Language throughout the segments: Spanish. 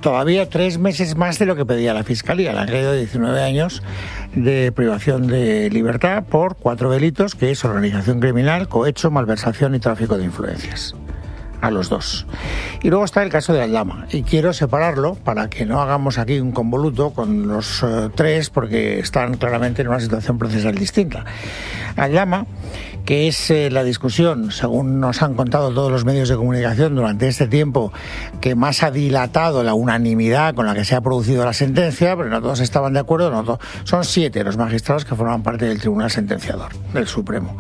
todavía 3 meses más de lo que pedía la Fiscalía. Le han caído 19 años de privación de libertad por 4 delitos, que es organización criminal, cohecho, malversación y tráfico de influencias. A los 2. Y luego está el caso de Aldama, y quiero separarlo para que no hagamos aquí un convoluto con los 3, porque están claramente en una situación procesal distinta. Aldama, que es la discusión, según nos han contado todos los medios de comunicación durante este tiempo, que más ha dilatado la unanimidad con la que se ha producido la sentencia, pero no todos estaban de acuerdo, son 7 los magistrados que forman parte del Tribunal Sentenciador, del Supremo.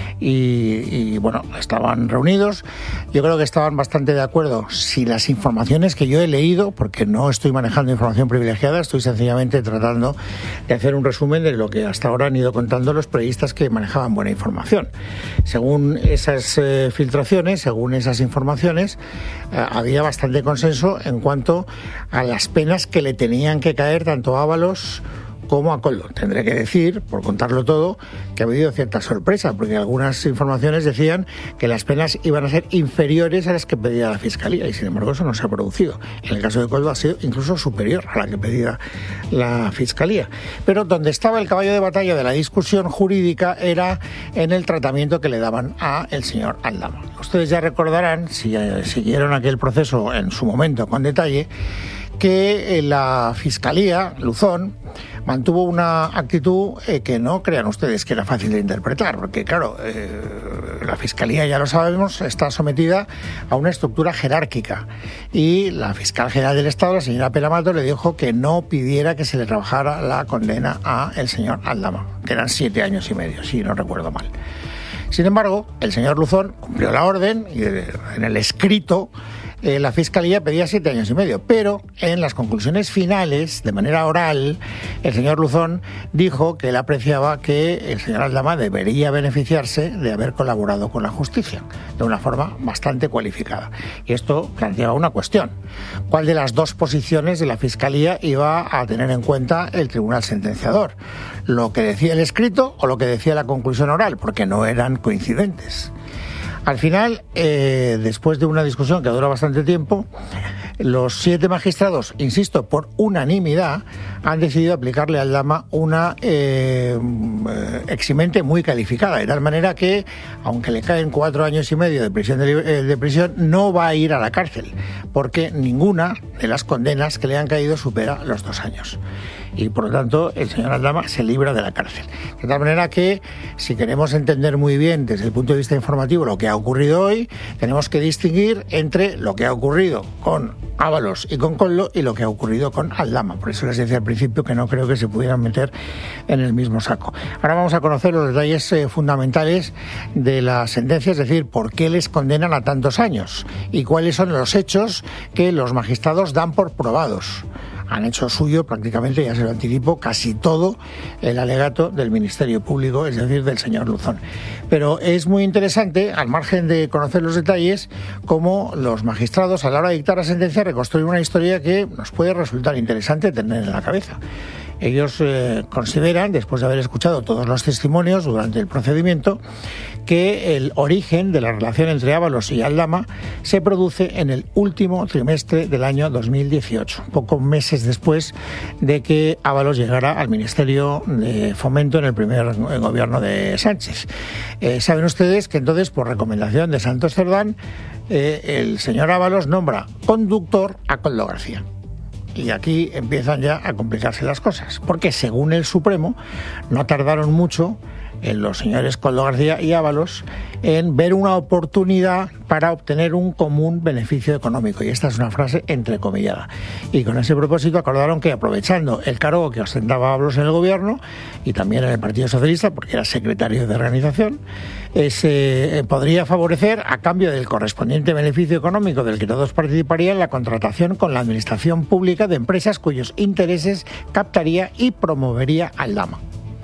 Y bueno, estaban reunidos. Yo creo que estaban bastante de acuerdo si las informaciones que yo he leído, porque no estoy manejando información privilegiada, estoy sencillamente tratando de hacer un resumen de lo que hasta ahora han ido contando los periodistas que manejaban buena información. Según esas filtraciones, según esas informaciones, había bastante consenso en cuanto a las penas que le tenían que caer tanto a Ábalos como a Koldo. Tendré que decir, por contarlo todo, que ha habido cierta sorpresa, porque algunas informaciones decían que las penas iban a ser inferiores a las que pedía la Fiscalía, y sin embargo eso no se ha producido. En el caso de Koldo ha sido incluso superior a la que pedía la Fiscalía. Pero donde estaba el caballo de batalla de la discusión jurídica era en el tratamiento que le daban a el señor Aldama. Ustedes ya recordarán, si siguieron aquel proceso en su momento con detalle, que la Fiscalía, Luzón, mantuvo una actitud que no crean ustedes que era fácil de interpretar, porque claro, la Fiscalía, ya lo sabemos, está sometida a una estructura jerárquica, y la fiscal general del Estado, la señora Pelamato, le dijo que no pidiera que se le rebajara la condena a el señor Aldama, que eran 7 años y medio, si no recuerdo mal. Sin embargo, el señor Luzón cumplió la orden y en el escrito la Fiscalía pedía 7 años y medio, pero en las conclusiones finales, de manera oral, el señor Luzón dijo que él apreciaba que el señor Aldama debería beneficiarse de haber colaborado con la justicia de una forma bastante cualificada. Y esto planteaba una cuestión: ¿cuál de las 2 posiciones de la Fiscalía iba a tener en cuenta el Tribunal Sentenciador? ¿Lo que decía el escrito o lo que decía la conclusión oral? Porque no eran coincidentes. Al final, después de una discusión que duró bastante tiempo, los 7 magistrados, insisto, por unanimidad, han decidido aplicarle a Aldama una eximente muy calificada, de tal manera que, aunque le caen 4 años y medio de prisión, no va a ir a la cárcel, porque ninguna de las condenas que le han caído supera los 2 años. Y por lo tanto el señor Aldama se libra de la cárcel. De tal manera que, si queremos entender muy bien desde el punto de vista informativo lo que ha ocurrido hoy, tenemos que distinguir entre lo que ha ocurrido con Ábalos y con Koldo y lo que ha ocurrido con Aldama. Por eso les decía al principio que no creo que se pudieran meter en el mismo saco. Ahora vamos a conocer los detalles fundamentales de la sentencia, es decir, por qué les condenan a tantos años y cuáles son los hechos que los magistrados dan por probados. Han hecho suyo prácticamente, ya se lo anticipo, casi todo el alegato del Ministerio Público, es decir, del señor Luzón. Pero es muy interesante, al margen de conocer los detalles, cómo los magistrados, a la hora de dictar la sentencia, reconstruyen una historia que nos puede resultar interesante tener en la cabeza. Ellos consideran, después de haber escuchado todos los testimonios durante el procedimiento, que el origen de la relación entre Ábalos y Aldama se produce en el último trimestre del año 2018, pocos meses después de que Ábalos llegara al Ministerio de Fomento en el primer gobierno de Sánchez. Saben ustedes que entonces, por recomendación de Santos Cerdán, el señor Ábalos nombra conductor a Koldo García. Y aquí empiezan ya a complicarse las cosas, porque según el Supremo no tardaron mucho en los señores Koldo García y Ábalos en ver una oportunidad para obtener un común beneficio económico, y esta es una frase entrecomillada. Y con ese propósito acordaron que, aprovechando el cargo que ostentaba Ábalos en el gobierno y también en el Partido Socialista, porque era secretario de organización, se podría favorecer, a cambio del correspondiente beneficio económico del que todos participarían, la contratación con la administración pública de empresas cuyos intereses captaría y promovería Aldama.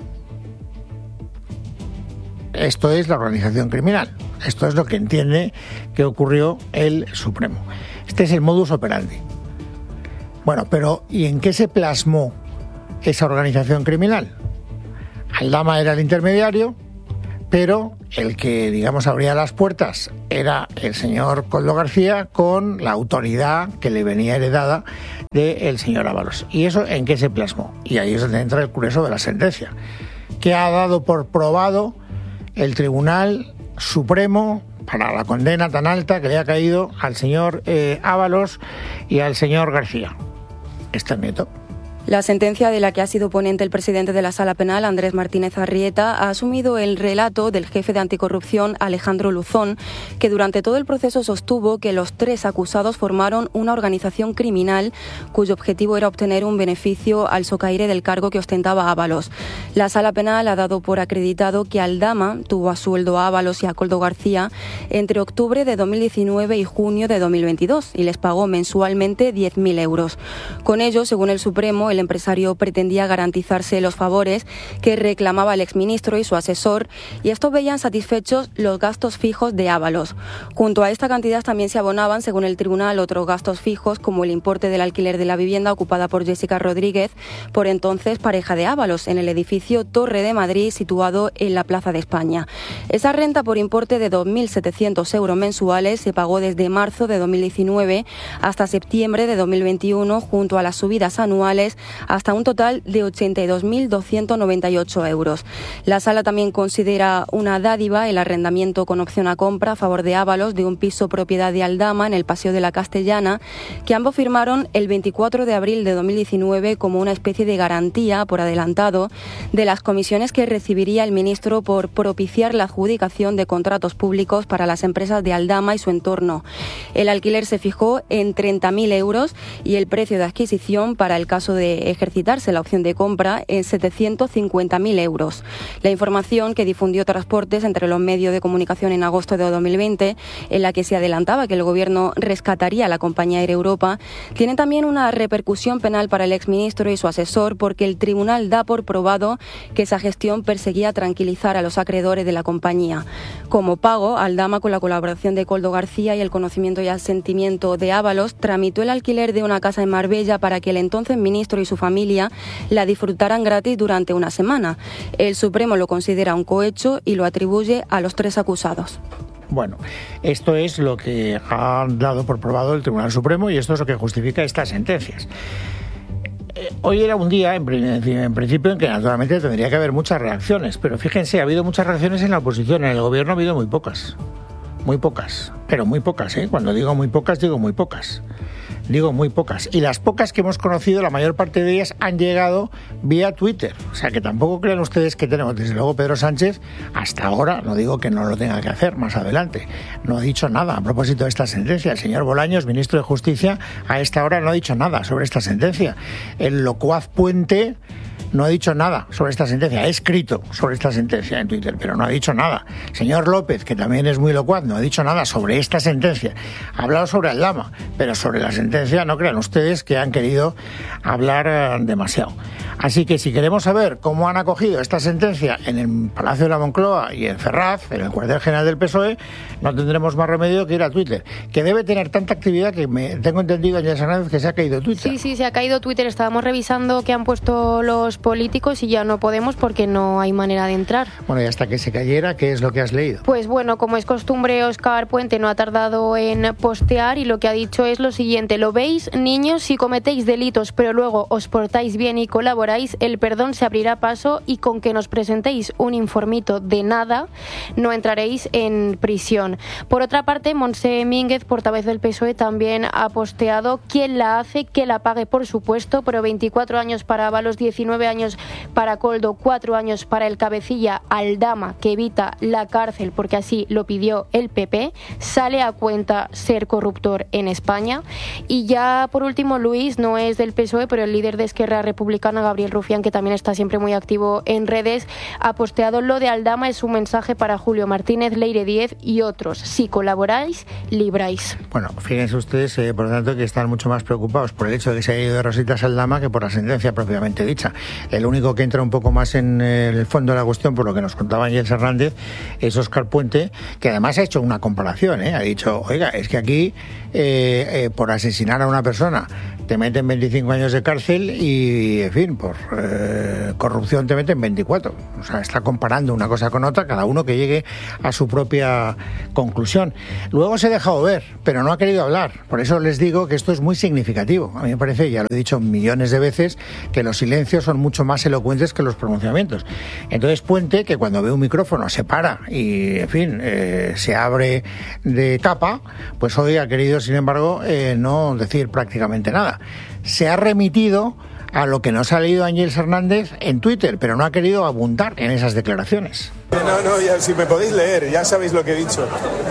Esto es la organización criminal. Esto es lo que entiende que ocurrió el Supremo. Este es el modus operandi. Bueno, pero ¿y en qué se plasmó esa organización criminal? Aldama era el intermediario, pero el que, digamos, abría las puertas era el señor Koldo García con la autoridad que le venía heredada del señor Ábalos. ¿Y eso en qué se plasmó? Y ahí es donde entra el grueso de la sentencia, que ha dado por probado el Tribunal Supremo para la condena tan alta que le ha caído al señor Ábalos y al señor García. Este nieto. La sentencia de la que ha sido ponente el presidente de la Sala Penal, Andrés Martínez Arrieta, ha asumido el relato del jefe de anticorrupción, Alejandro Luzón, que durante todo el proceso sostuvo que los 3 acusados formaron una organización criminal cuyo objetivo era obtener un beneficio al socaire del cargo que ostentaba Ábalos. La Sala Penal ha dado por acreditado que Aldama tuvo a sueldo a Ábalos y a Koldo García entre octubre de 2019 y junio de 2022 y les pagó mensualmente 10.000 euros. Con ello, según el Supremo, el empresario pretendía garantizarse los favores que reclamaba el exministro y su asesor, y estos veían satisfechos los gastos fijos de Ábalos. Junto a esta cantidad también se abonaban, según el tribunal, otros gastos fijos como el importe del alquiler de la vivienda ocupada por Jessica Rodríguez, por entonces pareja de Ábalos, en el edificio Torre de Madrid, situado en la Plaza de España. Esa renta por importe de 2.700 euros mensuales se pagó desde marzo de 2019 hasta septiembre de 2021, junto a las subidas anuales hasta un total de 82.298 euros. La Sala también considera una dádiva el arrendamiento con opción a compra a favor de Ábalos de un piso propiedad de Aldama en el Paseo de la Castellana, que ambos firmaron el 24 de abril de 2019 como una especie de garantía por adelantado de las comisiones que recibiría el ministro por propiciar la adjudicación de contratos públicos para las empresas de Aldama y su entorno. El alquiler se fijó en 30.000 euros y el precio de adquisición para el caso de ejercitarse la opción de compra en 750.000 euros. La información que difundió Transportes entre los medios de comunicación en agosto de 2020, en la que se adelantaba que el gobierno rescataría a la compañía Air Europa, tiene también una repercusión penal para el exministro y su asesor, porque el tribunal da por probado que esa gestión perseguía tranquilizar a los acreedores de la compañía. Como pago, Aldama, con la colaboración de Koldo García y el conocimiento y asentimiento de Ábalos, tramitó el alquiler de una casa en Marbella para que el entonces ministro y su familia la disfrutaran gratis durante una semana. El Supremo lo considera un cohecho y lo atribuye a los 3 acusados. Bueno, esto es lo que ha dado por probado el Tribunal Supremo y esto es lo que justifica estas sentencias. Hoy era un día, en principio, en que naturalmente tendría que haber muchas reacciones, pero fíjense, ha habido muchas reacciones en la oposición, en el gobierno ha habido muy pocas, pero muy pocas, ¿eh? Cuando digo muy pocas, digo muy pocas. Y las pocas que hemos conocido, la mayor parte de ellas han llegado vía Twitter. O sea, que tampoco crean ustedes que tenemos, desde luego, Pedro Sánchez, hasta ahora, no digo que no lo tenga que hacer más adelante, no ha dicho nada a propósito de esta sentencia. El señor Bolaños, ministro de Justicia, a esta hora no ha dicho nada sobre esta sentencia. El locuaz Puente no ha dicho nada sobre esta sentencia, ha escrito sobre esta sentencia en Twitter, pero no ha dicho nada. Señor López, que también es muy locuaz, no ha dicho nada sobre esta sentencia. Ha hablado sobre Aldama, pero sobre la sentencia no crean ustedes que han querido hablar demasiado. Así que si queremos saber cómo han acogido esta sentencia en el Palacio de la Moncloa y en Ferraz, en el cuartel general del PSOE, no tendremos más remedio que ir a Twitter, que debe tener tanta actividad que tengo entendido, Inés Hernández, que se ha caído Twitter. Sí, se ha caído Twitter. Estábamos revisando qué han puesto los políticos y ya no podemos porque no hay manera de entrar. Bueno, y hasta que se cayera, ¿qué es lo que has leído? Pues bueno, como es costumbre, Óscar Puente no ha tardado en postear y lo que ha dicho es lo siguiente: lo veis, niños, si cometéis delitos pero luego os portáis bien y colaboráis, el perdón se abrirá paso y con que nos presentéis un informito de nada no entraréis en prisión. Por otra parte, Montse Mínguez, portavoz del PSOE, también ha posteado: quien la hace, que la pague, por supuesto, pero 24 años para Ábalos, 19 años para Koldo, 4 años para el cabecilla Aldama, que evita la cárcel porque así lo pidió el PP. Sale a cuenta ser corruptor en España. Y ya por último, Luis, no es del PSOE, pero el líder de Esquerra Republicana, Gabriel Rufián, que también está siempre muy activo en redes, ha posteado: lo de Aldama es un mensaje para Julio Martínez, Leire Díez y otros. Si colaboráis, libráis. Bueno, fíjense ustedes, por lo tanto, que están mucho más preocupados por el hecho de que se haya ido de rositas Aldama que por la sentencia propiamente dicha. El único que entra un poco más en el fondo de la cuestión, por lo que nos contaba Inés Hernández, es Óscar Puente, que además ha hecho una comparación, ha dicho: oiga, es que aquí por asesinar a una persona te meten 25 años de cárcel y, en fin, por corrupción te meten 24. O sea, está comparando una cosa con otra, cada uno que llegue a su propia conclusión. Luego se ha dejado ver, pero no ha querido hablar. Por eso les digo que esto es muy significativo. A mí me parece, ya lo he dicho millones de veces, que los silencios son mucho más elocuentes que los pronunciamientos. Entonces Puente, que cuando ve un micrófono se para y, en fin, se abre de capa, pues hoy ha querido, sin embargo, no decir prácticamente nada. Se ha remitido a lo que nos ha leído Ángeles Hernández en Twitter, pero no ha querido abundar en esas declaraciones. No, ya, si me podéis leer, ya sabéis lo que he dicho.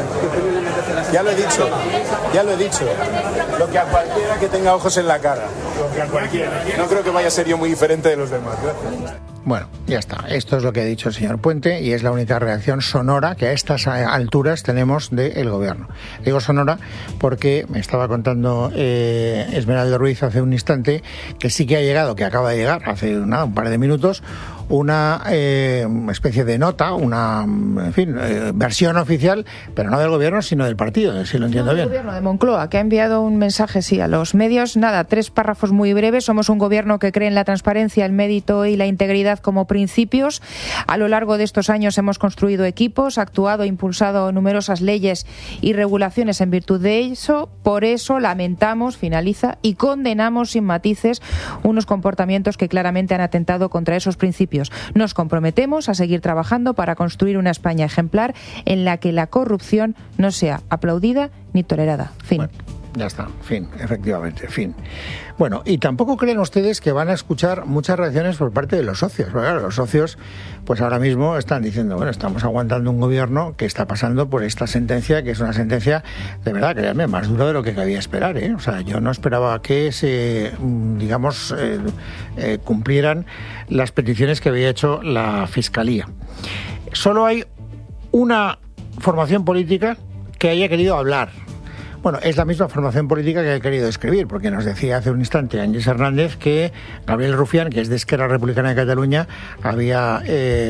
Ya lo he dicho. Lo que a cualquiera que tenga ojos en la cara. Lo que a cualquiera. No creo que vaya a ser yo muy diferente de los demás. Gracias. Bueno, ya está. Esto es lo que ha dicho el señor Puente y es la única reacción sonora que a estas alturas tenemos del gobierno. Digo sonora porque me estaba contando Esmeralda Ruiz hace un instante que sí que ha llegado, que acaba de llegar hace un par de minutos, una especie de nota, una versión oficial, pero no del gobierno, sino del partido, si lo entiendo bien. El gobierno de Moncloa, que ha enviado un mensaje, sí, a los medios. Nada, 3 párrafos muy breves. Somos un gobierno que cree en la transparencia, el mérito y la integridad como principios. A lo largo de estos años hemos construido equipos, actuado e impulsado numerosas leyes y regulaciones en virtud de eso. Por eso lamentamos, finaliza, y condenamos sin matices unos comportamientos que claramente han atentado contra esos principios. Nos comprometemos a seguir trabajando para construir una España ejemplar en la que la corrupción no sea aplaudida ni tolerada. Fin. Bueno, ya está, fin, efectivamente, fin. Bueno, y tampoco creen ustedes que van a escuchar muchas reacciones por parte de los socios. Porque, claro, los socios, pues ahora mismo están diciendo, bueno, estamos aguantando un gobierno que está pasando por esta sentencia, que es una sentencia, de verdad, créanme, más dura de lo que cabía esperar, ¿eh? O sea, yo no esperaba que se, digamos, cumplieran las peticiones que había hecho la Fiscalía. Solo hay una formación política que haya querido hablar. Bueno, es la misma formación política que ha querido escribir, porque nos decía hace un instante Ángeles Hernández que Gabriel Rufián, que es de Esquerra Republicana de Cataluña, había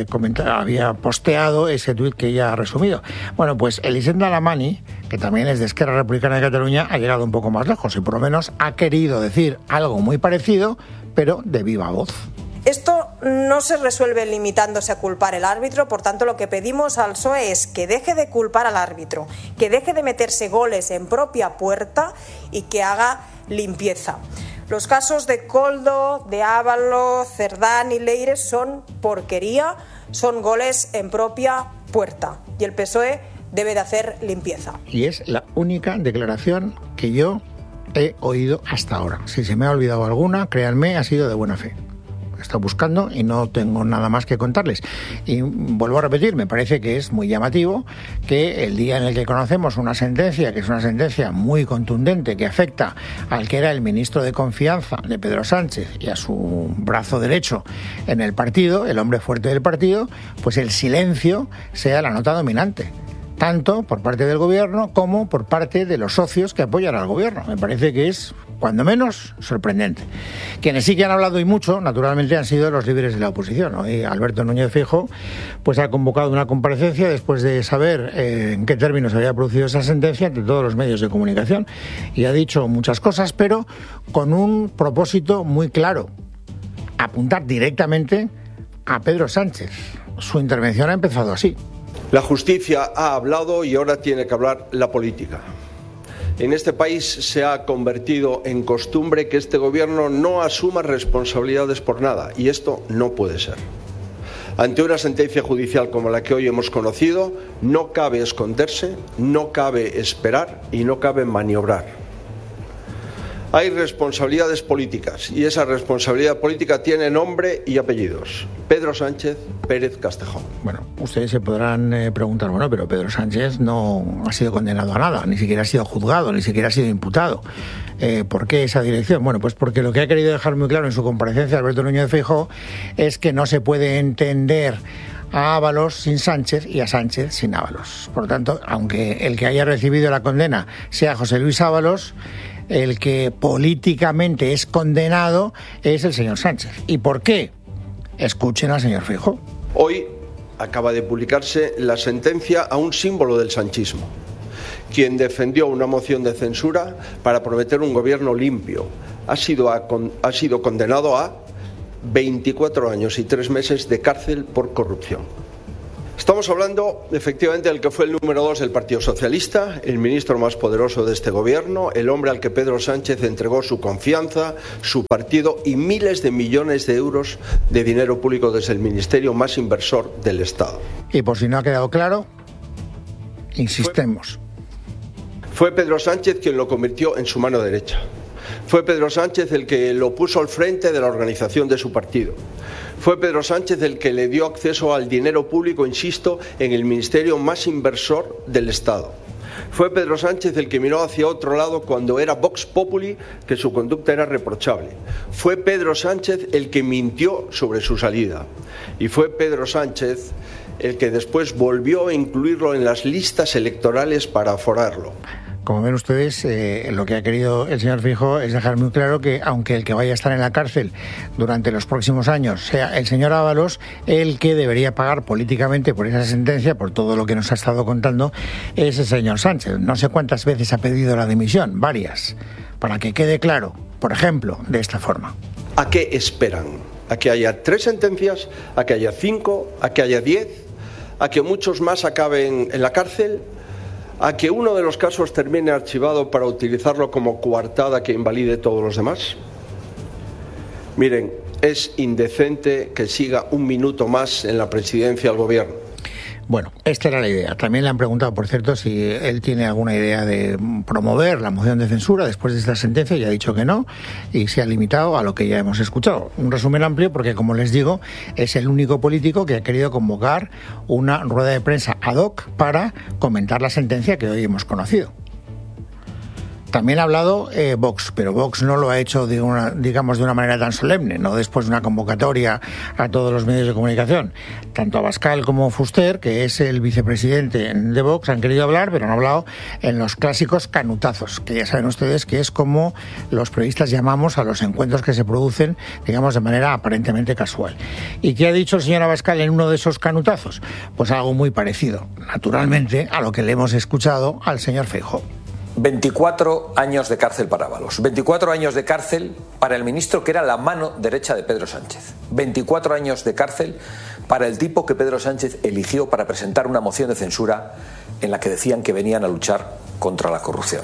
posteado ese tuit que ya ha resumido. Bueno, pues Elisenda Alamany, que también es de Esquerra Republicana de Cataluña, ha llegado un poco más lejos y por lo menos ha querido decir algo muy parecido, pero de viva voz. Esto no se resuelve limitándose a culpar al árbitro, por tanto lo que pedimos al PSOE es que deje de culpar al árbitro, que deje de meterse goles en propia puerta y que haga limpieza. Los casos de Koldo, de Ábalos, Cerdán y Leire son porquería, son goles en propia puerta y el PSOE debe de hacer limpieza. Y es la única declaración que yo he oído hasta ahora. Si se me ha olvidado alguna, créanme, ha sido de buena fe. He estado buscando y no tengo nada más que contarles. Y vuelvo a repetir, me parece que es muy llamativo que el día en el que conocemos una sentencia, que es una sentencia muy contundente, que afecta al que era el ministro de confianza de Pedro Sánchez y a su brazo derecho en el partido, el hombre fuerte del partido, pues el silencio sea la nota dominante, tanto por parte del gobierno como por parte de los socios que apoyan al gobierno. Me parece que es, cuando menos, sorprendente. Quienes sí que han hablado y mucho, naturalmente, han sido los líderes de la oposición. Hoy Alberto Núñez Feijóo pues ha convocado una comparecencia después de saber en qué términos había producido esa sentencia ante todos los medios de comunicación y ha dicho muchas cosas, pero con un propósito muy claro: apuntar directamente a Pedro Sánchez. Su intervención ha empezado así. La justicia ha hablado y ahora tiene que hablar la política. En este país se ha convertido en costumbre que este gobierno no asuma responsabilidades por nada y esto no puede ser. Ante una sentencia judicial como la que hoy hemos conocido, no cabe esconderse, no cabe esperar y no cabe maniobrar. Hay responsabilidades políticas y esa responsabilidad política tiene nombre y apellidos. Pedro Sánchez Pérez Castejón. Bueno, ustedes se podrán preguntar, bueno, pero Pedro Sánchez no ha sido condenado a nada, ni siquiera ha sido juzgado, ni siquiera ha sido imputado. ¿Por qué esa dirección? Bueno, pues porque lo que ha querido dejar muy claro en su comparecencia Alberto Núñez Feijóo es que no se puede entender a Ábalos sin Sánchez y a Sánchez sin Ábalos. Por lo tanto, aunque el que haya recibido la condena sea José Luis Ábalos, el que políticamente es condenado es el señor Sánchez. ¿Y por qué? Escuchen al señor Feijóo. Hoy acaba de publicarse la sentencia a un símbolo del sanchismo, quien defendió una moción de censura para prometer un gobierno limpio, ha sido condenado a 24 años y 3 meses de cárcel por corrupción. Estamos hablando, efectivamente, del que fue el número 2 del Partido Socialista, el ministro más poderoso de este gobierno, el hombre al que Pedro Sánchez entregó su confianza, su partido y miles de millones de euros de dinero público desde el ministerio más inversor del Estado. Y por si no ha quedado claro, insistimos. Fue Pedro Sánchez quien lo convirtió en su mano derecha. Fue Pedro Sánchez el que lo puso al frente de la organización de su partido. Fue Pedro Sánchez el que le dio acceso al dinero público, insisto, en el ministerio más inversor del Estado. Fue Pedro Sánchez el que miró hacia otro lado cuando era Vox Populi, que su conducta era reprochable. Fue Pedro Sánchez el que mintió sobre su salida. Y fue Pedro Sánchez el que después volvió a incluirlo en las listas electorales para aforarlo. Como ven ustedes, lo que ha querido el señor Feijóo es dejar muy claro que, aunque el que vaya a estar en la cárcel durante los próximos años sea el señor Ábalos, el que debería pagar políticamente por esa sentencia, por todo lo que nos ha estado contando, es el señor Sánchez. No sé cuántas veces ha pedido la dimisión, varias, para que quede claro, por ejemplo, de esta forma. ¿A qué esperan? ¿A que haya 3 sentencias? ¿A que haya 5? ¿A que haya 10? ¿A que muchos más acaben en la cárcel? ¿A que uno de los casos termine archivado para utilizarlo como coartada que invalide todos los demás? Miren, es indecente que siga un minuto más en la presidencia del gobierno. Bueno, esta era la idea. También le han preguntado, por cierto, si él tiene alguna idea de promover la moción de censura después de esta sentencia, y ha dicho que no, y se ha limitado a lo que ya hemos escuchado. Un resumen amplio porque, como les digo, es el único político que ha querido convocar una rueda de prensa ad hoc para comentar la sentencia que hoy hemos conocido. También ha hablado Vox, pero Vox no lo ha hecho de una manera tan solemne, no después de una convocatoria a todos los medios de comunicación. Tanto Abascal como Fuster, que es el vicepresidente de Vox, han querido hablar, pero han hablado en los clásicos canutazos, que ya saben ustedes que es como los periodistas llamamos a los encuentros que se producen, digamos, de manera aparentemente casual. ¿Y qué ha dicho el señor Abascal en uno de esos canutazos? Pues algo muy parecido, naturalmente, a lo que le hemos escuchado al señor Feijóo. 24 años de cárcel para Ábalos, 24 años de cárcel para el ministro que era la mano derecha de Pedro Sánchez, 24 años de cárcel para el tipo que Pedro Sánchez eligió para presentar una moción de censura en la que decían que venían a luchar contra la corrupción.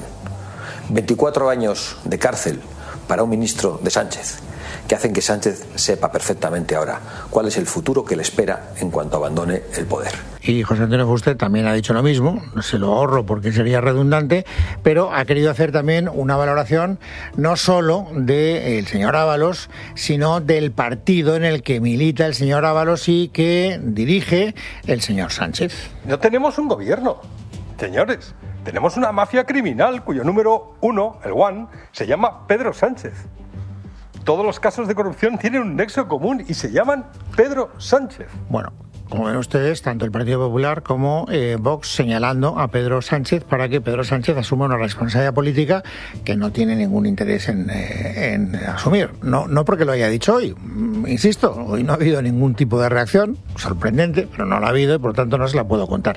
24 años de cárcel para un ministro de Sánchez, que hacen que Sánchez sepa perfectamente ahora cuál es el futuro que le espera en cuanto abandone el poder. Y José Antonio Fuster también ha dicho lo mismo, se lo ahorro porque sería redundante, pero ha querido hacer también una valoración no solo del señor Ábalos, sino del partido en el que milita el señor Ábalos y que dirige el señor Sánchez. No tenemos un gobierno, señores. Tenemos una mafia criminal cuyo número 1, el one, se llama Pedro Sánchez. Todos los casos de corrupción tienen un nexo común y se llaman Pedro Sánchez. Bueno, como ven ustedes, tanto el Partido Popular como Vox señalando a Pedro Sánchez para que Pedro Sánchez asuma una responsabilidad política que no tiene ningún interés en asumir. No porque lo haya dicho hoy, insisto, hoy no ha habido ningún tipo de reacción, sorprendente, pero no la ha habido y por tanto no se la puedo contar.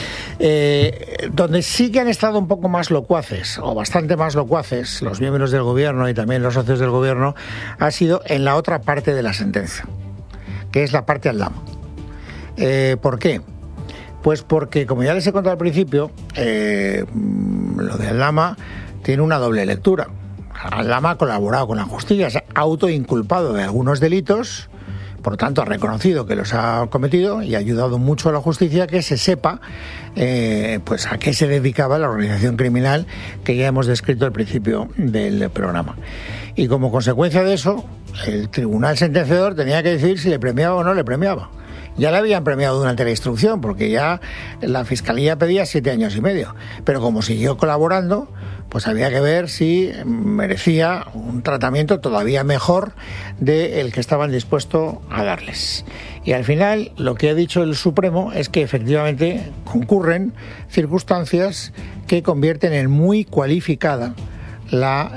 Donde sí que han estado un poco más locuaces, o bastante más locuaces, los miembros del gobierno y también los socios del gobierno, ha sido en la otra parte de la sentencia, que es la parte Aldama. ¿Por qué? Pues porque, como ya les he contado al principio, lo de Aldama tiene una doble lectura. Aldama ha colaborado con la justicia, se ha autoinculpado de algunos delitos, por lo tanto ha reconocido que los ha cometido y ha ayudado mucho a la justicia que se sepa pues a qué se dedicaba la organización criminal que ya hemos descrito al principio del programa. Y como consecuencia de eso, el tribunal sentenciador tenía que decidir si le premiaba o no le premiaba. Ya le habían premiado durante la instrucción, porque ya la Fiscalía pedía 7 años y medio. Pero como siguió colaborando, pues había que ver si merecía un tratamiento todavía mejor del que estaban dispuestos a darles. Y al final, lo que ha dicho el Supremo es que efectivamente concurren circunstancias que convierten en muy cualificada la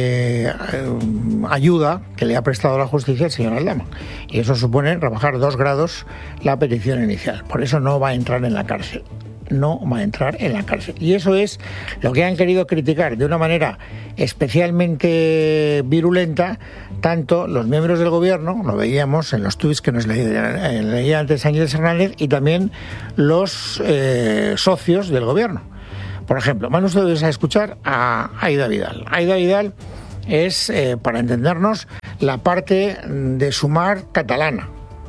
ayuda que le ha prestado la justicia al señor Aldama. Y eso supone rebajar 2 grados la petición inicial. Por eso no va a entrar en la cárcel. no va a entrar en la cárcel. Y eso es lo que han querido criticar de una manera especialmente virulenta tanto los miembros del gobierno, lo veíamos en los tuits que nos leía antes Ángeles Hernández, y también los socios del gobierno. Por ejemplo, van ustedes a escuchar a Aida Vidal. Aida Vidal es, para entendernos, la parte de Sumar catalana.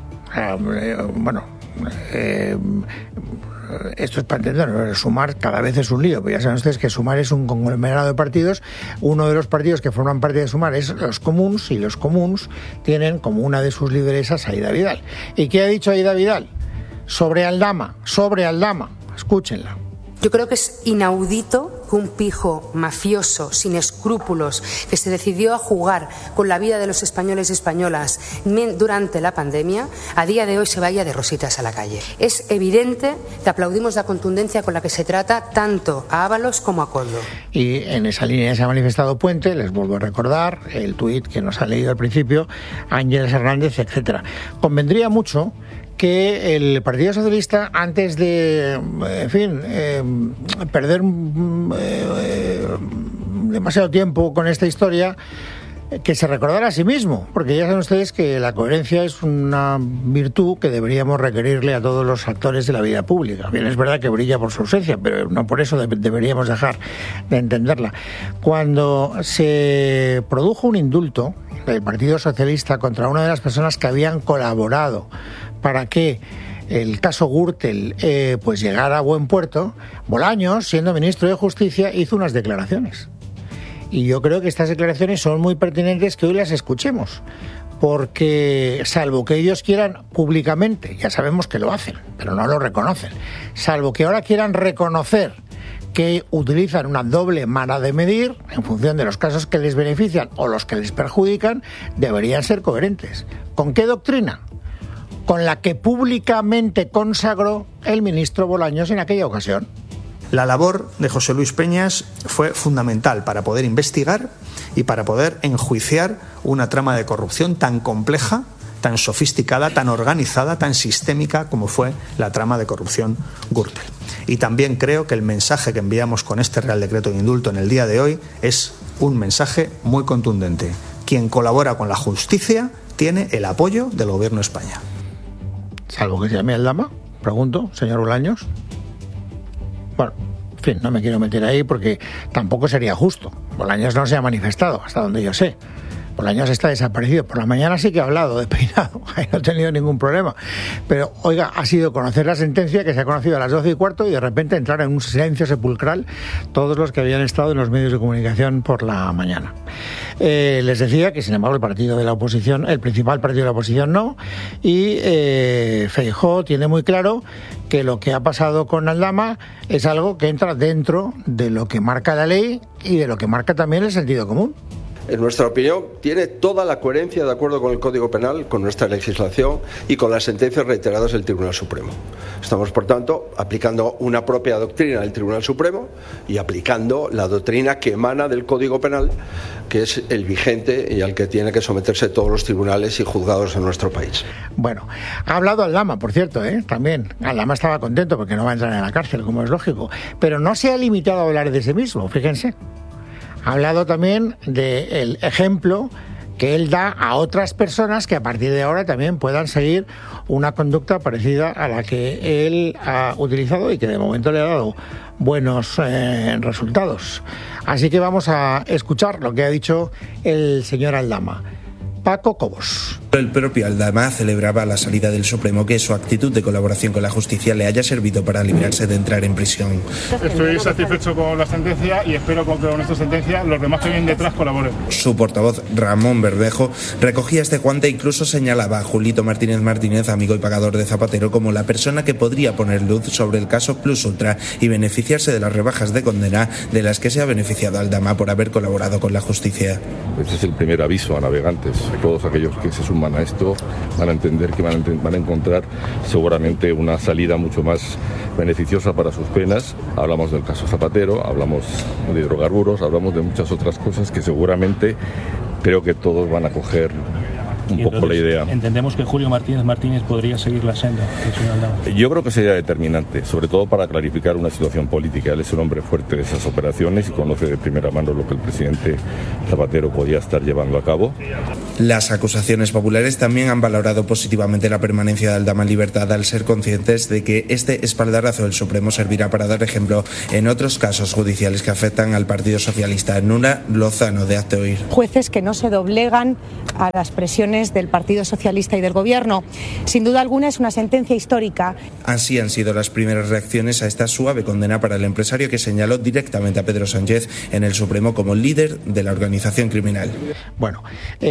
Esto es para entender, Sumar cada vez es un lío, pero ya saben ustedes que Sumar es un conglomerado de partidos. Uno de los partidos que forman parte de Sumar es los Comuns, y los Comuns tienen como una de sus lideresas a Aida Vidal. ¿Y qué ha dicho Aida Vidal? Sobre Aldama, escúchenla. Yo creo que es inaudito que un pijo mafioso, sin escrúpulos, que se decidió a jugar con la vida de los españoles y españolas durante la pandemia, a día de hoy se vaya de rositas a la calle. Es evidente que aplaudimos la contundencia con la que se trata tanto a Ábalos como a Koldo. Y en esa línea se ha manifestado Puente, les vuelvo a recordar el tuit que nos ha leído al principio, Ángeles Hernández, etcétera. Convendría mucho que el Partido Socialista, antes de, perder demasiado tiempo con esta historia, que se recordara a sí mismo, porque ya saben ustedes que la coherencia es una virtud que deberíamos requerirle a todos los actores de la vida pública. Bien, es verdad que brilla por su ausencia, pero no por eso deberíamos dejar de entenderla. Cuando se produjo un indulto del Partido Socialista contra una de las personas que habían colaborado para que el caso Gürtel pues llegara a buen puerto, Bolaños, siendo ministro de Justicia, hizo unas declaraciones. Y yo creo que estas declaraciones son muy pertinentes que hoy las escuchemos, porque salvo que ellos quieran públicamente, ya sabemos que lo hacen, pero no lo reconocen, salvo que ahora quieran reconocer que utilizan una doble vara de medir en función de los casos que les benefician o los que les perjudican, deberían ser coherentes. ¿Con qué doctrina? Con la que públicamente consagró el ministro Bolaños en aquella ocasión. La labor de José Luis Peñas fue fundamental para poder investigar y para poder enjuiciar una trama de corrupción tan compleja, tan sofisticada, tan organizada, tan sistémica como fue la trama de corrupción Gürtel. Y también creo que el mensaje que enviamos con este Real Decreto de Indulto en el día de hoy es un mensaje muy contundente. Quien colabora con la justicia tiene el apoyo del Gobierno de España. Salvo que se llame Aldama, pregunto, señor Bolaños. Bueno, en fin, no me quiero meter ahí porque tampoco sería justo. Bolaños no se ha manifestado, hasta donde yo sé. Bolaños está desaparecido. Por la mañana sí que ha hablado de peinado, ahí no he tenido ningún problema. Pero, oiga, ha sido conocer la sentencia, que se ha conocido a las 12:15, y de repente entrar en un silencio sepulcral todos los que habían estado en los medios de comunicación por la mañana. Les decía que, sin embargo, el partido de la oposición, el principal partido de la oposición no, y Feijóo tiene muy claro que lo que ha pasado con Aldama es algo que entra dentro de lo que marca la ley y de lo que marca también el sentido común. En nuestra opinión, tiene toda la coherencia de acuerdo con el Código Penal, con nuestra legislación y con las sentencias reiteradas del Tribunal Supremo. Estamos, por tanto, aplicando una propia doctrina del Tribunal Supremo y aplicando la doctrina que emana del Código Penal, que es el vigente y al que tienen que someterse todos los tribunales y juzgados en nuestro país. Bueno, ha hablado Aldama, por cierto, también. Aldama estaba contento porque no va a entrar en la cárcel, como es lógico, pero no se ha limitado a hablar de sí mismo, fíjense. Ha hablado también del ejemplo que él da a otras personas que a partir de ahora también puedan seguir una conducta parecida a la que él ha utilizado y que de momento le ha dado buenos resultados. Así que vamos a escuchar lo que ha dicho el señor Aldama. Paco Cobos. El propio Aldama celebraba la salida del Supremo que su actitud de colaboración con la justicia le haya servido para librarse de entrar en prisión. Estoy satisfecho con la sentencia y espero que con esta sentencia los demás que vienen detrás colaboren. Su portavoz, Ramón Verdejo, recogía este guante e incluso señalaba a Julito Martínez, amigo y pagador de Zapatero, como la persona que podría poner luz sobre el caso Plus Ultra y beneficiarse de las rebajas de condena de las que se ha beneficiado Aldama por haber colaborado con la justicia. Este es el primer aviso a navegantes. Todos aquellos que se suman a esto van a entender que van a encontrar seguramente una salida mucho más beneficiosa para sus penas. Hablamos del caso Zapatero, hablamos de hidrocarburos, hablamos de muchas otras cosas que seguramente creo que todos van a coger un poco la idea. Entendemos que Julio Martínez podría seguir la senda del señor Aldama. Yo creo que sería determinante, sobre todo para clarificar una situación política. Él es un hombre fuerte de esas operaciones y conoce de primera mano lo que el presidente Zapatero podía estar llevando a cabo. Las acusaciones populares también han valorado positivamente la permanencia de Aldama en libertad al ser conscientes de que este espaldarazo del Supremo servirá para dar ejemplo en otros casos judiciales que afectan al Partido Socialista. Nuna Lozano, de Hazte Oír. Jueces que no se doblegan a las presiones del Partido Socialista y del Gobierno. Sin duda alguna es una sentencia histórica. Así han sido las primeras reacciones a esta suave condena para el empresario que señaló directamente a Pedro Sánchez en el Supremo como líder de la organización criminal. Bueno,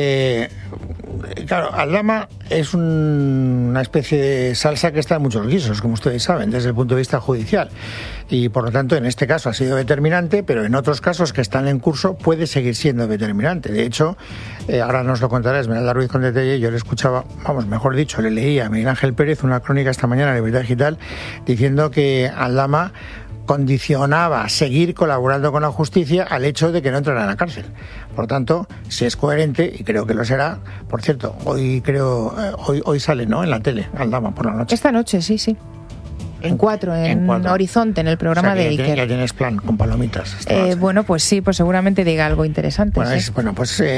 claro, Aldama es una especie de salsa que está en muchos guisos, como ustedes saben, desde el punto de vista judicial. Y por lo tanto, en este caso ha sido determinante, pero en otros casos que están en curso puede seguir siendo determinante. De hecho, ahora nos lo contará Esmeralda Ruiz con detalle. Yo le escuchaba, mejor dicho, le leía a Miguel Ángel Pérez una crónica esta mañana en Libertad Digital diciendo que Aldama condicionaba seguir colaborando con la justicia al hecho de que no entrara en la cárcel. Por tanto, si es coherente, y creo que lo será, por cierto, hoy sale, ¿no?, en la tele, Aldama, por la noche. Esta noche, sí. En 4, en Horizonte, en el programa de Iker. Ya tienes plan con palomitas. Bueno, pues sí, pues seguramente diga algo interesante. Bueno,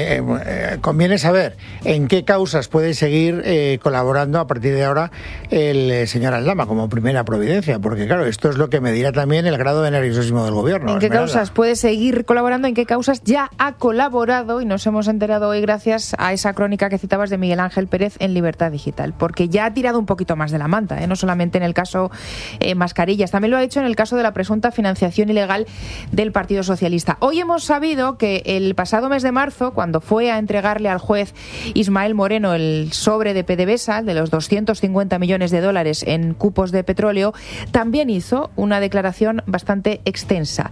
conviene saber en qué causas puede seguir colaborando a partir de ahora el señor Aldama como primera providencia, porque claro, esto es lo que medirá también el grado de nerviosismo del gobierno. ¿En qué causas puede seguir colaborando? ¿En qué causas ya ha colaborado? Y nos hemos enterado hoy gracias a esa crónica que citabas de Miguel Ángel Pérez en Libertad Digital, porque ya ha tirado un poquito más de la manta, no solamente en el caso mascarillas, también lo ha hecho en el caso de la presunta financiación ilegal del Partido Socialista. Hoy hemos sabido que el pasado mes de marzo, cuando fue a entregarle al juez Ismael Moreno el sobre de PDVSA, de los 250 millones de dólares en cupos de petróleo, también hizo una declaración bastante extensa.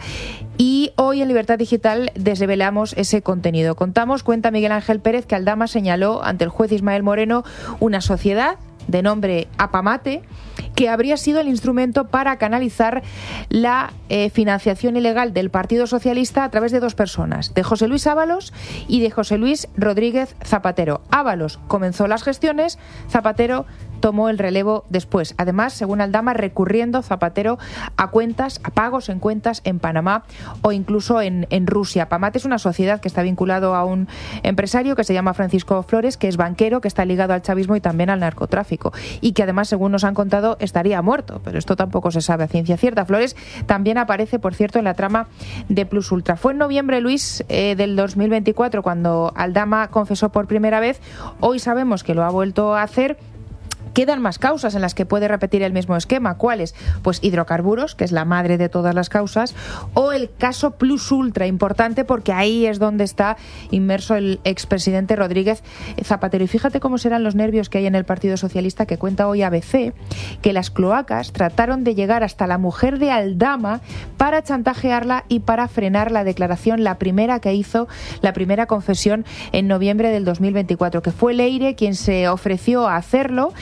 Y hoy en Libertad Digital desvelamos ese contenido. Cuenta Miguel Ángel Pérez que Aldama señaló ante el juez Ismael Moreno una sociedad de nombre Apamate, que habría sido el instrumento para canalizar la financiación ilegal del Partido Socialista a través de dos personas, de José Luis Ábalos y de José Luis Rodríguez Zapatero. Ábalos comenzó las gestiones, Zapatero tomó el relevo después. Además, según Aldama, recurriendo Zapatero a pagos en cuentas en Panamá o incluso en Rusia. Apamate es una sociedad que está vinculado a un empresario que se llama Francisco Flores, que es banquero, que está ligado al chavismo y también al narcotráfico, y que además, según nos han contado, estaría muerto, pero esto tampoco se sabe a ciencia cierta. Flores también aparece, por cierto, en la trama de Plus Ultra. Fue en noviembre, Luis, del 2024, cuando Aldama confesó por primera vez. Hoy sabemos que lo ha vuelto a hacer. Quedan más causas en las que puede repetir el mismo esquema. ¿Cuáles? Pues hidrocarburos, que es la madre de todas las causas, o el caso Plus Ultra, importante porque ahí es donde está inmerso el expresidente Rodríguez Zapatero. Y fíjate cómo serán los nervios que hay en el Partido Socialista, que cuenta hoy ABC que las cloacas trataron de llegar hasta la mujer de Aldama para chantajearla y para frenar la declaración, la primera que hizo, la primera confesión en noviembre del 2024, que fue Leire quien se ofreció a hacerlo,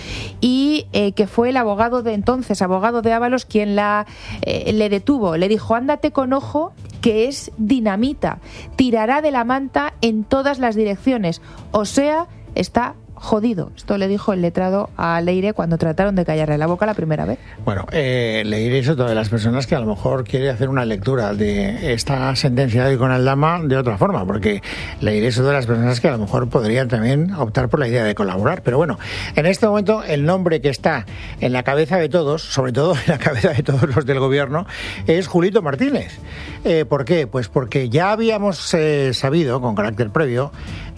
y que fue el abogado de entonces, abogado de Ábalos, quien le detuvo. Le dijo: ándate con ojo, que es dinamita, tirará de la manta en todas las direcciones, o sea, está jodido. Esto le dijo el letrado a Leire cuando trataron de callarle la boca la primera vez. Bueno, Leire es otra de las personas que a lo mejor quiere hacer una lectura de esta sentencia de hoy con Aldama de otra forma, porque Leire es otra de las personas que a lo mejor podrían también optar por la idea de colaborar. Pero bueno, en este momento el nombre que está en la cabeza de todos, sobre todo en la cabeza de todos los del gobierno, es Julito Martínez. ¿Por qué? Pues porque ya habíamos sabido con carácter previo,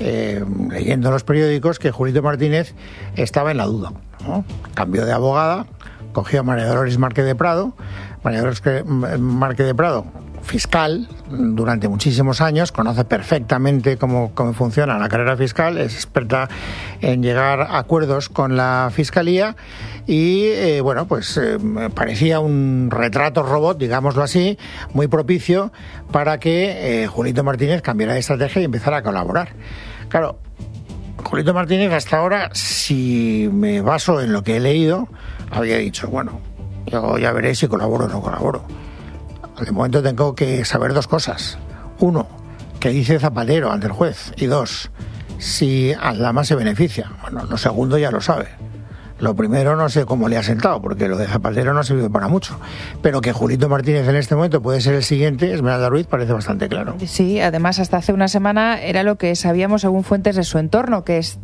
leyendo los periódicos, que Julito Martínez estaba en la duda, ¿no? Cambió de abogada, cogió a María Dolores Márquez de Prado. María Dolores Márquez de Prado, fiscal durante muchísimos años, conoce perfectamente cómo funciona la carrera fiscal, es experta en llegar a acuerdos con la Fiscalía y, parecía un retrato robot, digámoslo así, muy propicio para que Julito Martínez cambiara de estrategia y empezara a colaborar. Claro, Julito Martínez hasta ahora, si me baso en lo que he leído, había dicho, bueno, yo ya veré si colaboro o no colaboro. De momento tengo que saber dos cosas. Uno, qué dice Zapatero ante el juez. Y dos, si Aldama se beneficia. Bueno, lo segundo ya lo sabe. Lo primero no sé cómo le ha sentado, porque lo de Zapatero no ha servido para mucho. Pero que Julito Martínez en este momento puede ser el siguiente, Esmeralda Ruiz, parece bastante claro. Sí, además hasta hace una semana era lo que sabíamos según fuentes de su entorno, que es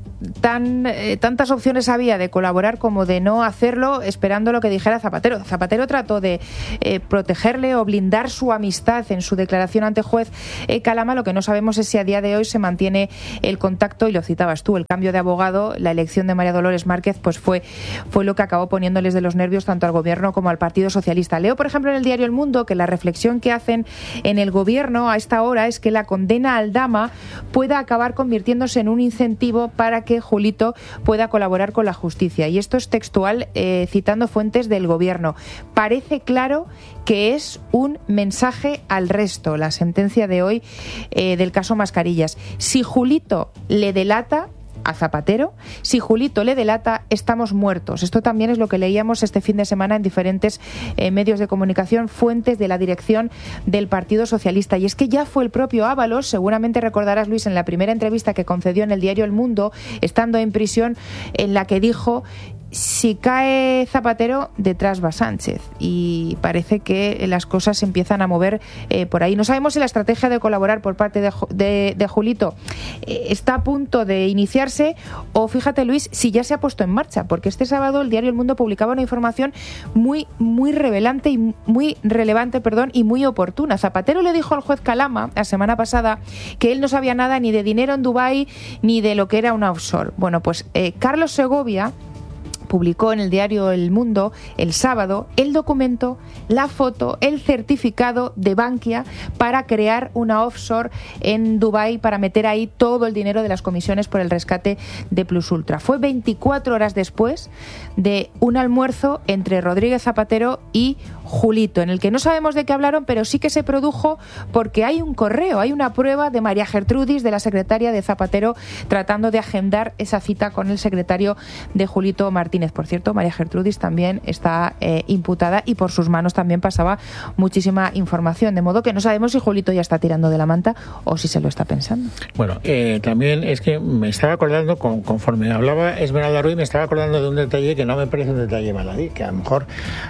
tantas opciones había de colaborar como de no hacerlo, esperando lo que dijera Zapatero. Zapatero trató de protegerle o blindar su amistad en su declaración ante juez Calama. Lo que no sabemos es si a día de hoy se mantiene el contacto, y lo citabas tú, el cambio de abogado, la elección de María Dolores Márquez, pues fue lo que acabó poniéndoles de los nervios tanto al gobierno como al Partido Socialista. Leo, por ejemplo, en el diario El Mundo que la reflexión que hacen en el gobierno a esta hora es que la condena a Aldama pueda acabar convirtiéndose en un incentivo para que Julito pueda colaborar con la justicia. Y esto es textual, citando fuentes del gobierno. Parece claro que es un mensaje al resto, la sentencia de hoy del caso Mascarillas. Si Julito le delata a Zapatero, si Julito le delata, estamos muertos. Esto también es lo que leíamos este fin de semana en diferentes medios de comunicación, fuentes de la dirección del Partido Socialista. Y es que ya fue el propio Ábalos, seguramente recordarás, Luis, en la primera entrevista que concedió en el diario El Mundo, estando en prisión, en la que dijo: si cae Zapatero, detrás va Sánchez. Y parece que las cosas se empiezan a mover por ahí. No sabemos si la estrategia de colaborar por parte de Julito está a punto de iniciarse, o, fíjate, Luis, si ya se ha puesto en marcha, porque este sábado el diario El Mundo publicaba una información muy revelante y muy relevante, y muy oportuna. Zapatero le dijo al juez Calama la semana pasada que él no sabía nada ni de dinero en Dubái ni de lo que era una offshore. Bueno, pues Carlos Segovia publicó en el diario El Mundo el sábado el documento, la foto, el certificado de Bankia para crear una offshore en Dubái, para meter ahí todo el dinero de las comisiones por el rescate de Plus Ultra. Fue 24 horas después de un almuerzo entre Rodríguez Zapatero y Julito, en el que no sabemos de qué hablaron, pero sí que se produjo porque hay un correo, hay una prueba de María Gertrudis, de la secretaria de Zapatero, tratando de agendar esa cita con el secretario de Julito Martínez. Por cierto, María Gertrudis también está imputada y por sus manos también pasaba muchísima información, de modo que no sabemos si Julito ya está tirando de la manta o si se lo está pensando. Bueno, también es que me estaba acordando, conforme hablaba Esmeralda Ruiz, me estaba acordando de un detalle que no me parece un detalle baladí, que a lo mejor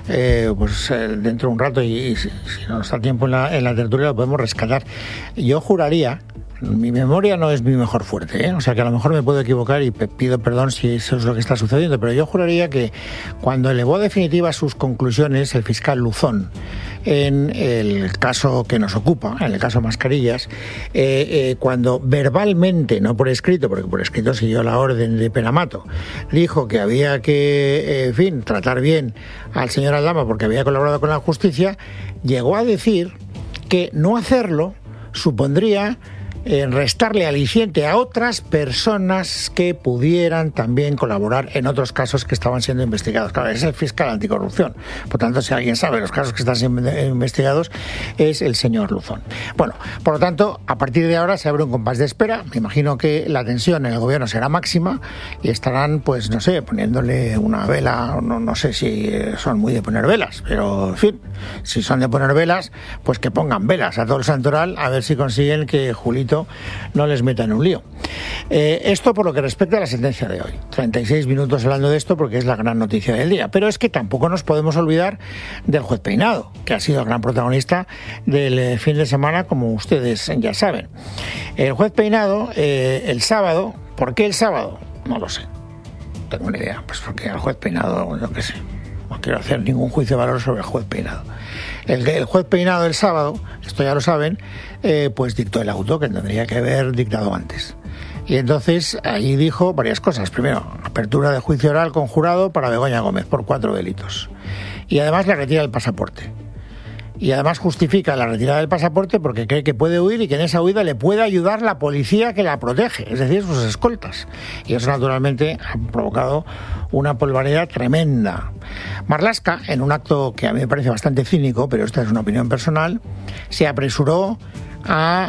dentro de un rato, y si no nos da tiempo en la tertulia, lo podemos rescatar. Yo juraría, mi memoria no es mi mejor fuerte, o sea que a lo mejor me puedo equivocar y pido perdón si eso es lo que está sucediendo, pero yo juraría que cuando elevó definitivas sus conclusiones el fiscal Luzón en el caso que nos ocupa, en el caso Mascarillas, cuando verbalmente, no por escrito, porque por escrito siguió la orden de Penamato, dijo que había que, tratar bien al señor Aldama porque había colaborado con la justicia, llegó a decir que no hacerlo supondría restarle aliciente a otras personas que pudieran también colaborar en otros casos que estaban siendo investigados. Claro, es el fiscal anticorrupción. Por tanto, si alguien sabe los casos que están siendo investigados, es el señor Luzón. Bueno, por lo tanto, a partir de ahora se abre un compás de espera. Me imagino que la tensión en el gobierno será máxima y estarán, pues, no sé, poniéndole una vela. No sé si son muy de poner velas, pero, en fin, si son de poner velas, pues que pongan velas a todo el santoral, a ver si consiguen que Julito no les meta en un lío. Esto por lo que respecta a la sentencia de hoy. 36 minutos hablando de esto porque es la gran noticia del día. Pero es que tampoco nos podemos olvidar del juez Peinado, que ha sido el gran protagonista del fin de semana, como ustedes ya saben. El juez Peinado, el sábado, ¿por qué el sábado? No lo sé. No tengo ni idea. Pues porque el juez Peinado, yo qué sé. No quiero hacer ningún juicio de valor sobre el juez Peinado. El juez Peinado el sábado, esto ya lo saben, pues dictó el auto que tendría que haber dictado antes. Y entonces allí dijo varias cosas. Primero, apertura de juicio oral con jurado para Begoña Gómez por 4 delitos. Y además le retira el pasaporte. Y además justifica la retirada del pasaporte porque cree que puede huir y que en esa huida le puede ayudar la policía que la protege, es decir, sus escoltas. Y eso naturalmente ha provocado una polvareda tremenda. Marlaska, en un acto que a mí me parece bastante cínico, pero esta es una opinión personal, se apresuró a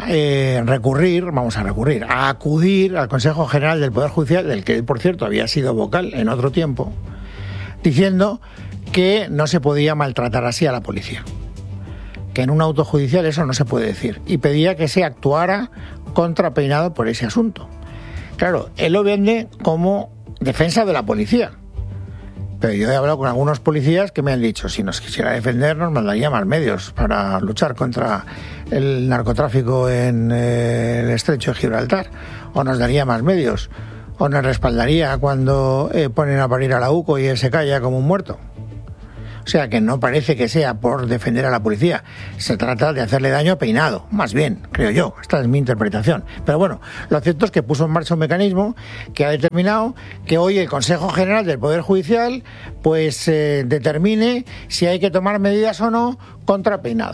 acudir al Consejo General del Poder Judicial, del que él, por cierto, había sido vocal en otro tiempo, diciendo que no se podía maltratar así a la policía, que en un auto judicial eso no se puede decir, y pedía que se actuara contra Peinado por ese asunto. Claro, él lo vende como defensa de la policía. Pero yo he hablado con algunos policías que me han dicho, si nos quisiera defender nos mandaría más medios para luchar contra el narcotráfico en el estrecho de Gibraltar, o nos daría más medios, o nos respaldaría cuando ponen a parir a la UCO y él se calla como un muerto. O sea que no parece que sea por defender a la policía, se trata de hacerle daño a Peinado, más bien, creo yo, esta es mi interpretación. Pero bueno, lo cierto es que puso en marcha un mecanismo que ha determinado que hoy el Consejo General del Poder Judicial pues determine si hay que tomar medidas o no contra Peinado.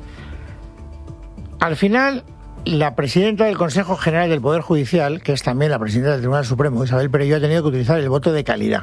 Al final, la presidenta del Consejo General del Poder Judicial, que es también la presidenta del Tribunal Supremo, Isabel Perelló, ha tenido que utilizar el voto de calidad.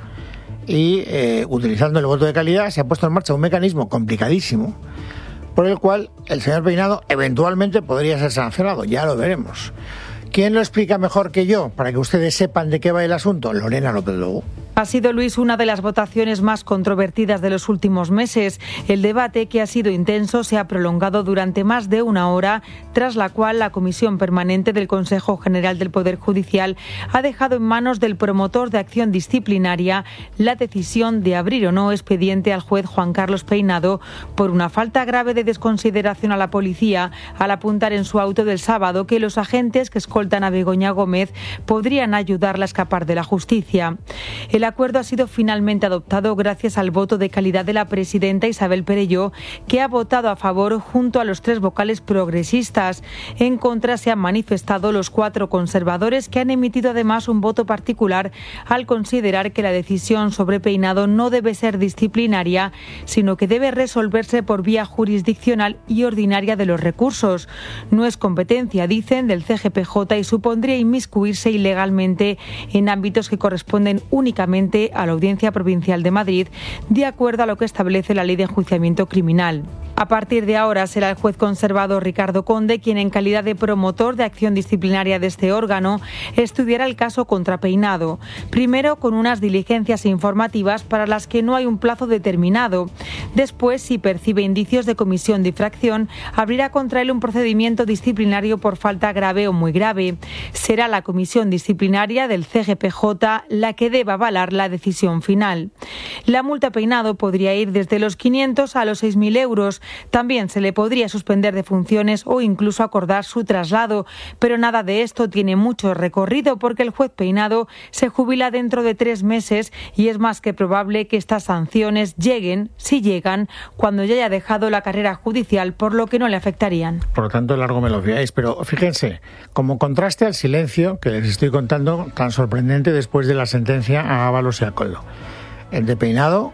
Y utilizando el voto de calidad se ha puesto en marcha un mecanismo complicadísimo por el cual el señor Peinado eventualmente podría ser sancionado, ya lo veremos. ¿Quién lo explica mejor que yo para que ustedes sepan de qué va el asunto? Lorena López Lobo. Ha sido, Luis, una de las votaciones más controvertidas de los últimos meses. El debate, que ha sido intenso, se ha prolongado durante más de una hora, tras la cual la Comisión Permanente del Consejo General del Poder Judicial ha dejado en manos del promotor de acción disciplinaria la decisión de abrir o no expediente al juez Juan Carlos Peinado por una falta grave de desconsideración a la policía, al apuntar en su auto del sábado que los agentes que escoltan a Begoña Gómez podrían ayudarla a escapar de la justicia. El acuerdo ha sido finalmente adoptado gracias al voto de calidad de la presidenta Isabel Perelló, que ha votado a favor junto a los 3 vocales progresistas. En contra se han manifestado los 4 conservadores, que han emitido además un voto particular al considerar que la decisión sobre Peinado no debe ser disciplinaria, sino que debe resolverse por vía jurisdiccional y ordinaria de los recursos. No es competencia, dicen, del CGPJ y supondría inmiscuirse ilegalmente en ámbitos que corresponden únicamente a la Audiencia Provincial de Madrid, de acuerdo a lo que establece la Ley de Enjuiciamiento Criminal. A partir de ahora será el juez conservador Ricardo Conde quien, en calidad de promotor de acción disciplinaria de este órgano, estudiará el caso contra Peinado. Primero, con unas diligencias informativas para las que no hay un plazo determinado. Después, si percibe indicios de comisión de infracción, abrirá contra él un procedimiento disciplinario por falta grave o muy grave. Será la comisión disciplinaria del CGPJ la que deba avalar la decisión final. La multa a Peinado podría ir desde los 500 a los 6.000 euros. También se le podría suspender de funciones o incluso acordar su traslado, pero nada de esto tiene mucho recorrido porque el juez Peinado se jubila dentro de 3 meses y es más que probable que estas sanciones lleguen, si llegan, cuando ya haya dejado la carrera judicial, por lo que no le afectarían. Por lo tanto, largo me lo fiáis, pero fíjense, como contraste al silencio que les estoy contando, tan sorprendente después de la sentencia a Ábalos y a Coldo. El de Peinado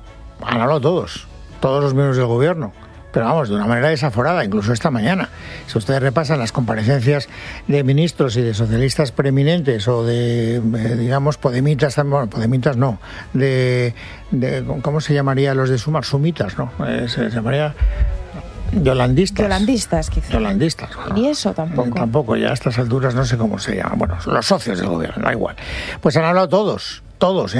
han hablado todos los miembros del gobierno, pero vamos, de una manera desaforada, incluso esta mañana. Si ustedes repasan las comparecencias de ministros y de socialistas preeminentes o de, digamos, podemitas, bueno, podemitas no, de ¿cómo se llamaría los de Sumar? Sumitas, ¿no? Se llamaría Yolandistas, quizá. Yolandistas. Bueno, y eso tampoco. Tampoco, ya a estas alturas no sé cómo se llama. Bueno, los socios del gobierno, da igual. Pues han hablado todos. Todos.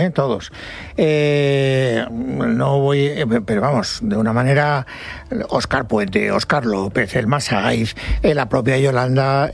No voy, pero vamos, de una manera, Óscar Puente, Óscar López, el Masaiz, la propia Yolanda,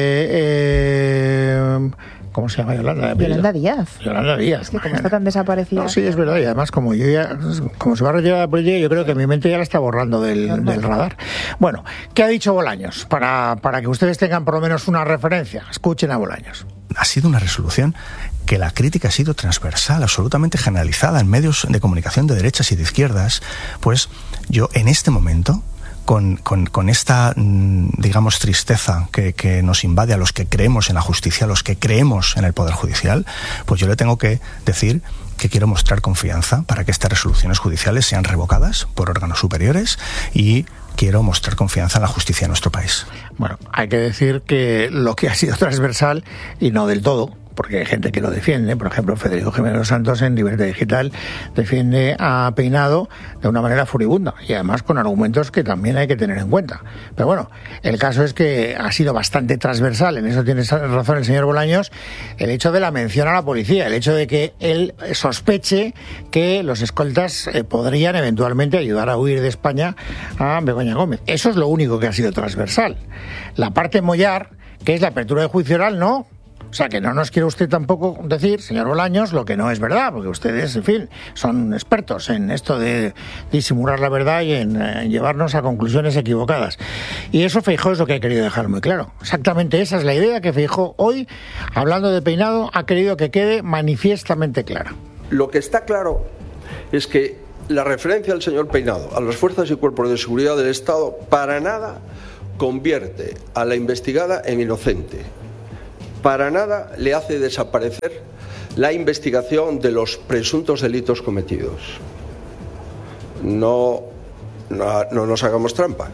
¿cómo se llama Yolanda? Yolanda Díaz. Yolanda Díaz. Es que como está tan desaparecida. No, sí, es verdad, y además como se va a retirar de la política, yo creo que mi mente ya la está borrando del radar. Bueno, ¿qué ha dicho Bolaños? Para que ustedes tengan por lo menos una referencia, escuchen a Bolaños. Ha sido una resolución que la crítica ha sido transversal, absolutamente generalizada en medios de comunicación de derechas y de izquierdas. Pues yo en este momento, con esta, digamos, tristeza que nos invade a los que creemos en la justicia, a los que creemos en el Poder Judicial, pues yo le tengo que decir que quiero mostrar confianza para que estas resoluciones judiciales sean revocadas por órganos superiores y quiero mostrar confianza en la justicia de nuestro país. Bueno, hay que decir que lo que ha sido transversal, y no del todo, porque hay gente que lo defiende, por ejemplo Federico Jiménez Santos en Libertad Digital defiende a Peinado de una manera furibunda y además con argumentos que también hay que tener en cuenta. Pero bueno, el caso es que ha sido bastante transversal, en eso tiene razón el señor Bolaños, el hecho de la mención a la policía, el hecho de que él sospeche que los escoltas podrían eventualmente ayudar a huir de España a Begoña Gómez. Eso es lo único que ha sido transversal. La parte mollar, que es la apertura de juicio oral, no. O sea, que no nos quiere usted tampoco decir, señor Bolaños, lo que no es verdad, porque ustedes, en fin, son expertos en esto de disimular la verdad y en llevarnos a conclusiones equivocadas. Y eso Feijóo es lo que ha querido dejar muy claro. Exactamente esa es la idea que Feijóo hoy, hablando de Peinado, ha querido que quede manifiestamente clara. Lo que está claro es que la referencia del señor Peinado a las fuerzas y cuerpos de seguridad del Estado para nada convierte a la investigada en inocente. Para nada le hace desaparecer la investigación de los presuntos delitos cometidos. No nos hagamos trampas.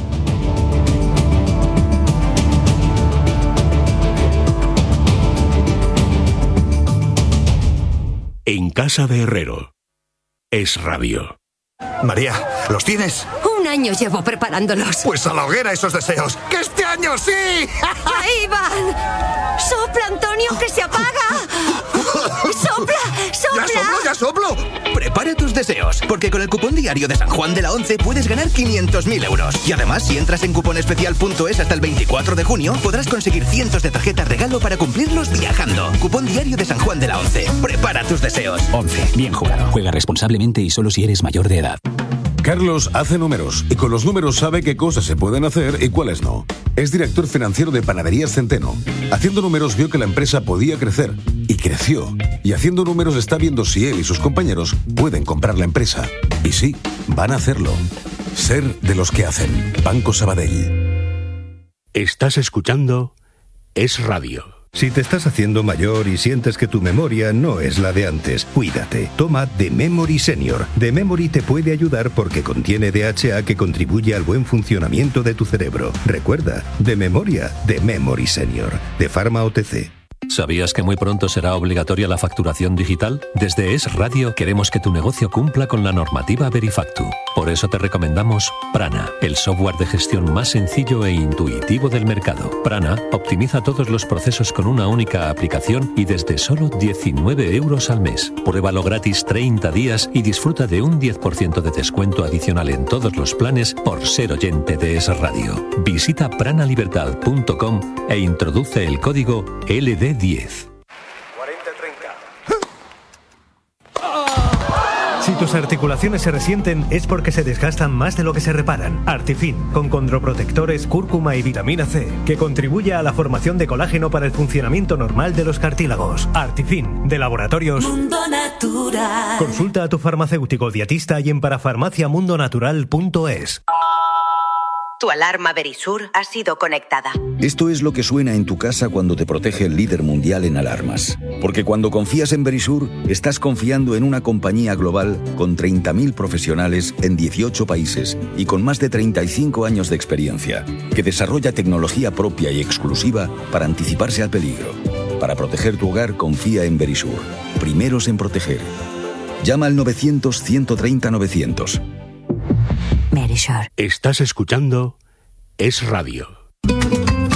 En casa de Herrero. Es Radio. María, ¿los tienes? Un año llevo preparándolos. Pues a la hoguera esos deseos. ¡Que este año sí! ¡Ahí van! ¡Sopla, Antonio, que se apaga! ¡Sopla, sopla! ¡Ya soplo! Prepara tus deseos, porque con el cupón diario de San Juan de la Once puedes ganar 500.000 euros. Y además, si entras en cuponespecial.es hasta el 24 de junio, podrás conseguir cientos de tarjetas regalo para cumplirlos viajando. Cupón diario de San Juan de la Once. Prepara tus deseos. 11. Bien jugado. Juega responsablemente y solo si eres mayor de edad. Carlos hace números y con los números sabe qué cosas se pueden hacer y cuáles no. Es director financiero de Panaderías Centeno. Haciendo números vio que la empresa podía crecer y creció. Y haciendo números está viendo si él y sus compañeros pueden comprar la empresa. Y sí, van a hacerlo. Ser de los que hacen. Banco Sabadell. Estás escuchando Es Radio. Si te estás haciendo mayor y sientes que tu memoria no es la de antes, cuídate. Toma The Memory Senior. The Memory te puede ayudar porque contiene DHA que contribuye al buen funcionamiento de tu cerebro. Recuerda, de memoria, The Memory Senior. De Pharma OTC. ¿Sabías que muy pronto será obligatoria la facturación digital? Desde Es Radio queremos que tu negocio cumpla con la normativa Verifactu. Por eso te recomendamos Prana, el software de gestión más sencillo e intuitivo del mercado. Prana optimiza todos los procesos con una única aplicación y desde solo 19 euros al mes. Pruébalo gratis 30 días y disfruta de un 10% de descuento adicional en todos los planes por ser oyente de Es Radio. Visita pranalibertad.com e introduce el código LD10. Si tus articulaciones se resienten es porque se desgastan más de lo que se reparan. Artifin, con condroprotectores, cúrcuma y vitamina C, que contribuye a la formación de colágeno para el funcionamiento normal de los cartílagos. Artifin, de Laboratorios Mundo Natural. Consulta a tu farmacéutico dietista y en parafarmaciamundonatural.es. Tu alarma Verisur ha sido conectada. Esto es lo que suena en tu casa cuando te protege el líder mundial en alarmas. Porque cuando confías en Verisur, estás confiando en una compañía global con 30.000 profesionales en 18 países y con más de 35 años de experiencia, que desarrolla tecnología propia y exclusiva para anticiparse al peligro. Para proteger tu hogar, confía en Verisur. Primeros en proteger. Llama al 900-130-900. Estás escuchando Es Radio.